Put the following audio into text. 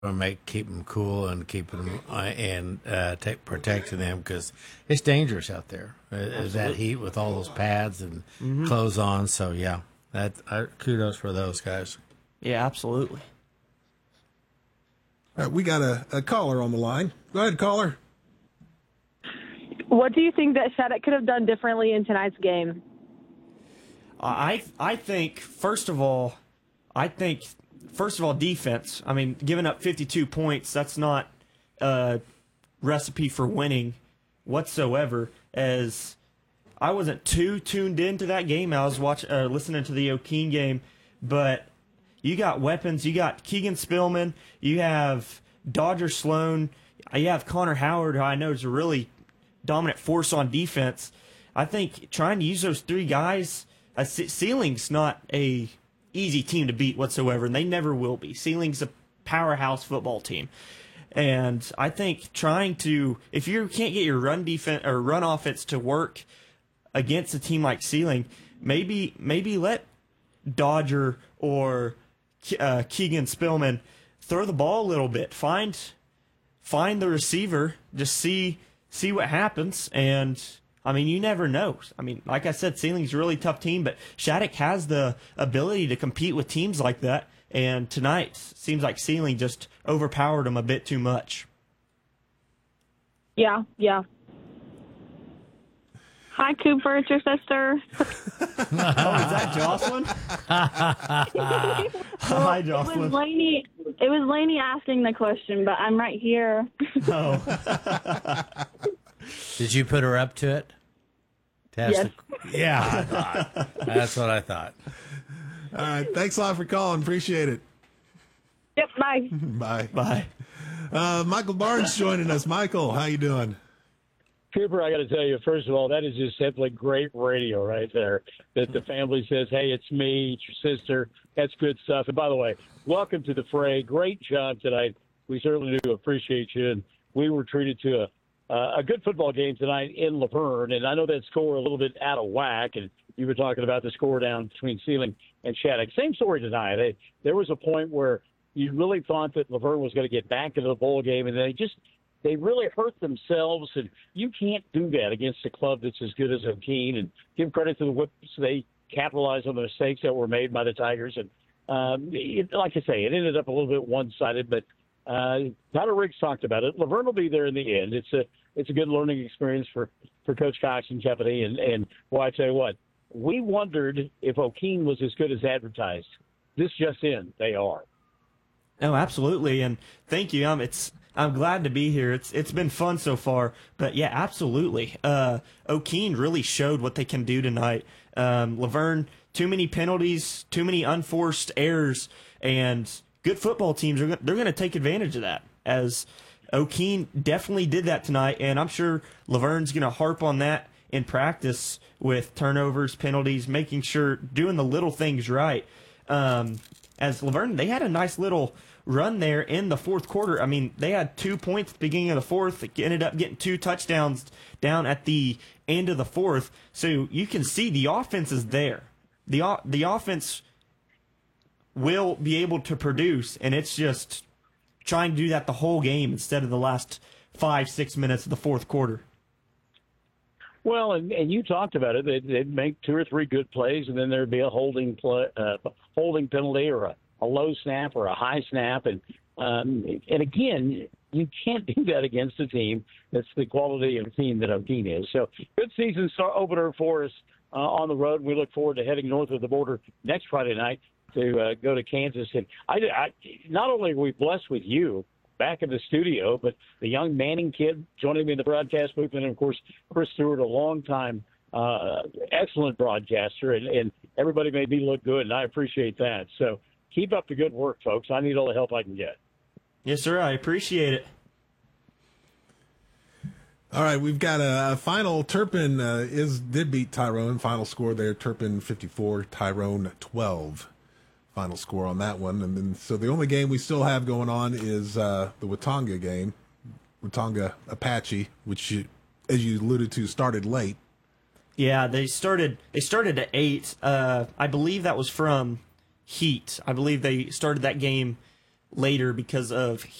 keep them cool and keeping them protecting them because it's dangerous out there. Is that heat with all those pads and clothes on? So yeah, kudos for those guys. Yeah, absolutely. All right, we got a caller on the line. Go ahead, caller. What do you think that Shattuck could have done differently in tonight's game? I think first of all, defense. I mean, giving up 52 points, that's not a recipe for winning whatsoever. As I wasn't too tuned into that game, I was listening to the O'Keene game, but you got weapons. You got Keegan Spillman. You have Dodger Sloan. You have Connor Howard, who I know is a really dominant force on defense. I think trying to use those three guys, Sealing's not a easy team to beat whatsoever, and they never will be. Sealing's a powerhouse football team. And I think if you can't get your run defense or run offense to work against a team like Sealing, maybe let Dodger or Keegan Spillman throw the ball a little bit. Find the receiver, just see what happens, and I mean, you never know. I mean, like I said, Sealing's a really tough team, but Shattuck has the ability to compete with teams like that, and tonight seems like Sealing just overpowered them a bit too much. Yeah. Hi, Cooper. It's your sister. Oh, is that Jocelyn? Hi, Jocelyn. It was Lainey asking the question, but I'm right here. Oh. Did you put her up to it? Yes. Yeah, I thought. That's what I thought. All right, thanks a lot for calling. Appreciate it. Yep, bye. Bye. Michael Barnes joining us. Michael, how you doing? Cooper, I got to tell you, first of all, that is just simply great radio right there. That the family says, hey, it's me, it's your sister. That's good stuff. And by the way, welcome to the fray. Great job tonight. We certainly do appreciate you. And we were treated to a good football game tonight in Laverne. And I know that score a little bit out of whack. And you were talking about the score down between Sealing and Shattuck. Same story tonight. There was a point where you really thought that Laverne was going to get back into the bowl game, and they really hurt themselves, and you can't do that against a club that's as good as O'Keene. And give credit to the Whips; they capitalized on the mistakes that were made by the Tigers. And like I say, it ended up a little bit one-sided, but Tyler Riggs talked about it. Laverne will be there in the end. It's a good learning experience for Coach Cox and Jeopardy. And well, I tell you what, we wondered if O'Keene was as good as advertised. This just in, they are. Oh, absolutely, and thank you. I'm glad to be here. It's been fun so far, but yeah, absolutely. O'Keene really showed what they can do tonight. Laverne, too many penalties, too many unforced errors, and good football teams they're going to take advantage of that. As O'Keene definitely did that tonight, and I'm sure Laverne's going to harp on that in practice with turnovers, penalties, making sure doing the little things right. As Laverne, they had a nice little run there in the fourth quarter. I mean, they had 2 points at the beginning of the fourth. They ended up getting 2 touchdowns down at the end of the fourth. So you can see the offense is there. The offense will be able to produce, and it's just trying to do that the whole game instead of the last 5-6 minutes of the fourth quarter. Well, and you talked about it. They'd make 2 or 3 good plays, and then there'd be a holding penalty or a low snap or a high snap. And again, you can't do that against a team that's the quality of team that O'Keene is. So good season opener for us on the road. We look forward to heading north of the border next Friday night to go to Kansas. And I not only are we blessed with you back in the studio, but the young Manning kid joining me in the broadcast booth, and of course Chris Stewart, a long-time excellent broadcaster, and everybody made me look good, and I appreciate that. So keep up the good work, folks. I need all the help I can get. Yes, sir. I appreciate it. All right, we've got a final. Turpin did beat Tyrone. Final score there: Turpin 54, Tyrone 12. Final score on that one. And then, so the only game we still have going on is the Watonga game, Watonga Apache, which, as you alluded to, started late. Yeah, they started at 8. I believe that was from heat. I believe they started that game later because of